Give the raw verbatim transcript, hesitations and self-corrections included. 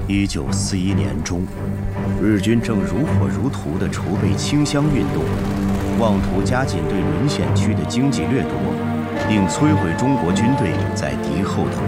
一九四一年中，日军正如火如荼地筹备清乡运动，妄图加紧对沦陷区的经济掠夺，并摧毁中国军队在敌后的